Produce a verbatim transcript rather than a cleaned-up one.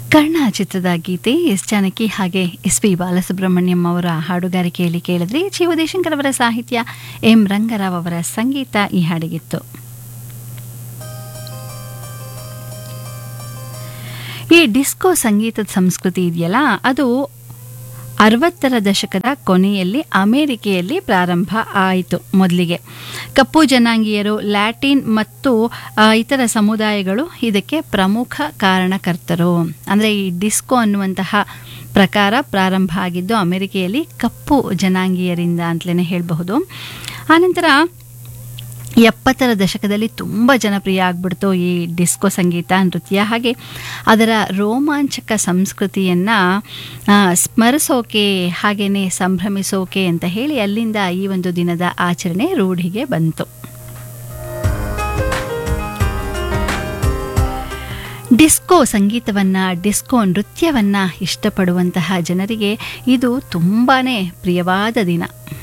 ಕರ್ಣ ಚಿತ್ರದ ಗೀತೆ ಎಸ್ ಜಾನಕಿ ಹಾಗೆ S P Balasubrahmanyam ಅವರ ಹಾಡುಗಾರಿಕೆಯಲ್ಲಿ ಕೇಳಿದ್ರಿ. ಜಿ ಉದಯಶಂಕರ್ ಅವರ ಸಾಹಿತ್ಯ, ಎಂ ರಂಗರಾವ್ ಅವರ ಸಂಗೀತ ಈ ಹಾಡಿಗಿತ್ತು. ಈ ಡಿಸ್ಕೋ ಸಂಗೀತದ ಸಂಸ್ಕೃತಿ ಇದೆಯಲ್ಲ, ಅದು ಅರವತ್ತರ ದಶಕದ ಕೊನೆಯಲ್ಲಿ ಅಮೆರಿಕೆಯಲ್ಲಿ ಪ್ರಾರಂಭ ಆಯಿತು. ಮೊದಲಿಗೆ ಕಪ್ಪು ಜನಾಂಗೀಯರು, ಲ್ಯಾಟಿನ್ ಮತ್ತು ಇತರ ಸಮುದಾಯಗಳು ಇದಕ್ಕೆ ಪ್ರಮುಖ ಕಾರಣಕರ್ತರು. ಅಂದರೆ ಈ ಡಿಸ್ಕೋ ಅನ್ನುವಂತಹ ಪ್ರಕಾರ ಪ್ರಾರಂಭ ಆಗಿದ್ದು ಅಮೆರಿಕೆಯಲ್ಲಿ ಕಪ್ಪು ಜನಾಂಗೀಯರಿಂದ ಅಂತಲೇ ಹೇಳಬಹುದು. ಆನಂತರ ಎಪ್ಪತ್ತರ ದಶಕದಲ್ಲಿ ತುಂಬ ಜನಪ್ರಿಯ ಆಗ್ಬಿಡ್ತು ಈ ಡಿಸ್ಕೋ ಸಂಗೀತ, ನೃತ್ಯ. ಹಾಗೆ ಅದರ ರೋಮಾಂಚಕ ಸಂಸ್ಕೃತಿಯನ್ನು ಸ್ಮರಿಸೋಕೆ ಹಾಗೆಯೇ ಸಂಭ್ರಮಿಸೋಕೆ ಅಂತ ಹೇಳಿ ಅಲ್ಲಿಂದ ಈ ಒಂದು ದಿನದ ಆಚರಣೆ ರೂಢಿಗೆ ಬಂತು. ಡಿಸ್ಕೋ ಸಂಗೀತವನ್ನು, ಡಿಸ್ಕೋ ನೃತ್ಯವನ್ನು ಇಷ್ಟಪಡುವಂತಹ ಜನರಿಗೆ ಇದು ತುಂಬಾ ಪ್ರಿಯವಾದ ದಿನ.